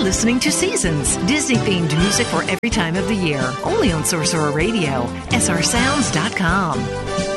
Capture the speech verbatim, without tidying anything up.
listening to Seasons, Disney-themed music for every time of the year. Only on Sorcerer Radio, S R sounds dot com.